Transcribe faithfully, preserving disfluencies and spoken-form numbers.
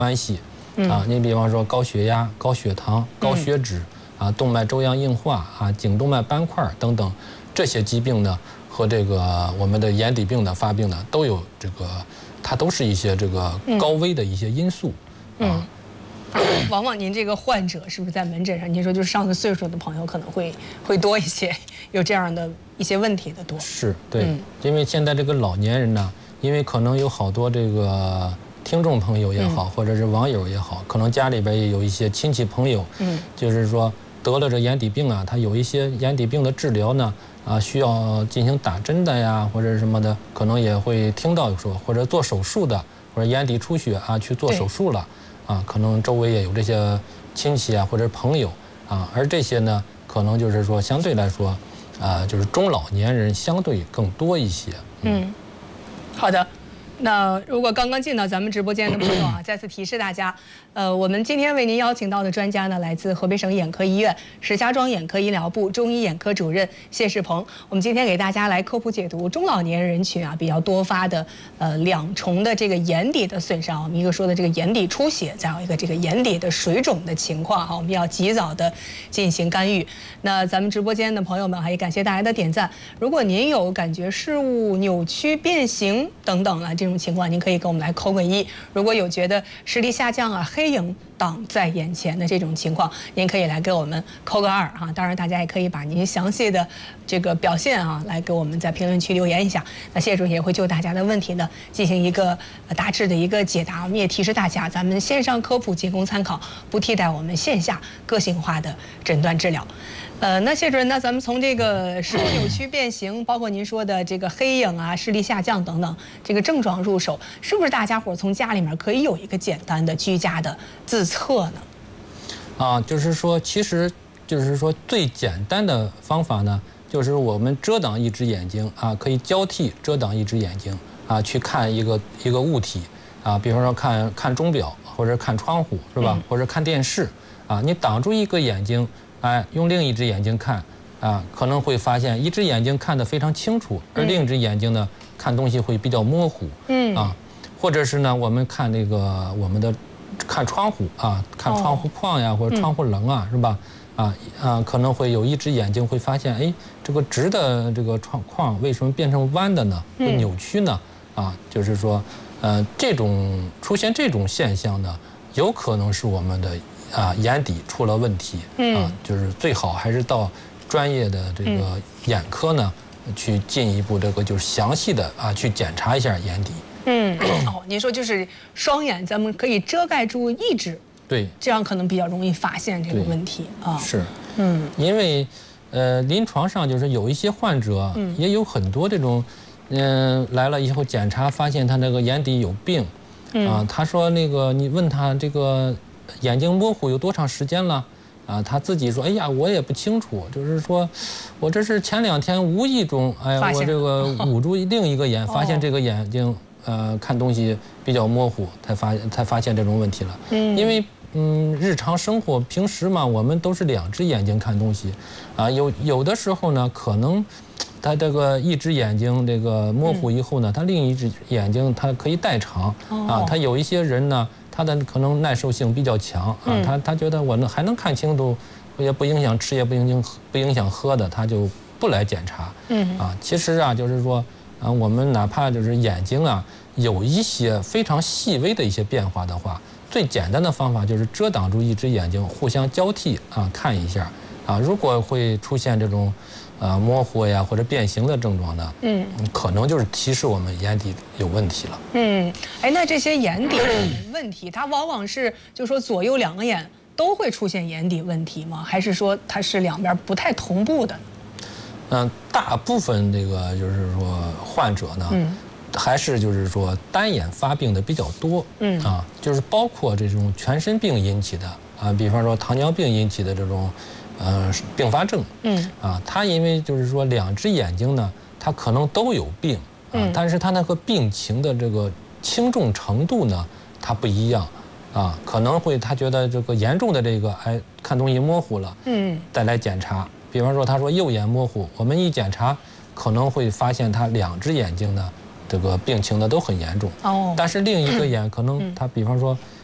关系啊。你比方说高血压、高血糖、高血脂啊，动脉粥样硬化啊，颈动脉斑块等等这些疾病呢，和这个我们的眼底病的发病呢，都有这个，它都是一些这个高危的一些因素啊。 往往您这个患者是不是在门诊上？您说就是上了岁数的朋友可能会会多一些，有这样的一些问题的多。 是对，嗯、因为现在这个老年人呢，因为可能有好多这个听众朋友也好，嗯、或者是网友也好，可能家里边也有一些亲戚朋友，嗯，就是说得了这眼底病啊，他有一些眼底病的治疗呢，啊，需要进行打针的呀，或者什么的，可能也会听到说，或者做手术的，或者眼底出血啊，去做手术了。啊，可能周围也有这些亲戚啊，或者朋友啊，而这些呢，可能就是说相对来说，啊，就是中老年人相对更多一些。 嗯，嗯好的。那如果刚刚进到咱们直播间的朋友啊，再次提示大家，呃，我们今天为您邀请到的专家呢，来自河北省眼科医院石家庄眼科医疗部中医眼科主任谢世鹏。我们今天给大家来科普解读中老年人群啊比较多发的呃两重的这个眼底的损伤，我们一个说的这个眼底出血，再有一个这个眼底的水肿的情况哈，我们要及早的进行干预。那咱们直播间的朋友们，还感谢大家的点赞。如果您有感觉视物扭曲、变形等等啊这种情况，您可以给我们来扣个一。如果有觉得视力下降啊、黑影挡在眼前的这种情况，您可以来给我们扣个二哈。当然，大家也可以把您详细的这个表现啊，来给我们在评论区留言一下。那谢主任也会就大家的问题呢进行一个大致的一个解答。我们也提示大家，咱们线上科普仅供参考，不替代我们线下个性化的诊断治疗。呃，那谢主任，那咱们从这个视力扭曲变形，包括您说的这个黑影啊、视力下降等等这个症状入手，是不是大家伙从家里面可以有一个简单的居家的自测呢？ 啊，就是说，其实就是说最简单的方法呢，就是我们遮挡一只眼睛啊，可以交替遮挡一只眼睛啊，去看一个一个物体啊，比方说看看钟表，或者看窗户，是吧？嗯、或者看电视啊，你挡住一个眼睛。哎，用另一只眼睛看，啊，可能会发现一只眼睛看得非常清楚，而另一只眼睛呢，看东西会比较模糊。嗯，啊，或者是呢，我们看那个我们的看窗户啊，看窗户框呀，或者窗户棱啊，是吧？啊啊，可能会有一只眼睛会发现，哎，这个直的这个窗框为什么变成弯的呢？会扭曲呢？啊，就是说，呃，这种出现这种现象呢，有可能是我们的。啊，眼底出了问题，啊，就是最好还是到专业的这个眼科呢，去进一步这个就是详细的啊去检查一下眼底。 嗯，哦，您说就是双眼，咱们可以遮盖住一只， 对， 这样可能比较容易发现这个问题啊。 是，嗯，因为呃，临床上就是有一些患者，也有很多这种，嗯，来了以后检查发现他那个眼底有病，啊，他说那个你问他这个。眼睛模糊有多长时间了？啊，他自己说，哎呀，我也不清楚，就是说，我这是前两天无意中，哎，我这个捂住另一个眼，发现这个眼睛，呃，看东西比较模糊，才发才发现这种问题了。嗯，因为嗯，日常生活平时嘛，我们都是两只眼睛看东西，啊，有有的时候呢，可能他这个一只眼睛这个模糊以后呢，他另一只眼睛它可以代偿，啊，他有一些人呢。他的可能耐受性比较强啊，他他觉得我能还能看清楚，也不影响吃，也不影响不影响喝的，他就不来检查。嗯啊，其实啊，就是说啊，我们哪怕就是眼睛啊有一些非常细微的一些变化的话，最简单的方法就是遮挡住一只眼睛，互相交替啊看一下啊，如果会出现这种。啊，模糊呀或者变形的症状呢，嗯，可能就是提示我们眼底有问题了。 嗯，哎，那这些眼底问题，它往往是就说左右两个眼都会出现眼底问题吗？还是说它是两边不太同步的呢？ 嗯，大部分这个就是说患者呢，嗯，还是就是说单眼发病的比较多。嗯啊，就是包括这种全身病引起的啊，比方说糖尿病引起的这种。呃，并发症，嗯，啊，他因为就是说两只眼睛呢，他可能都有病，啊，但是他那个病情的这个轻重程度呢，它不一样，啊，可能会他觉得这个严重的这个，哎，看东西模糊了，嗯，再来检查，比方说他说右眼模糊，我们一检查可能会发现他两只眼睛呢，这个病情呢都很严重，哦，但是另一个眼可能他比方说。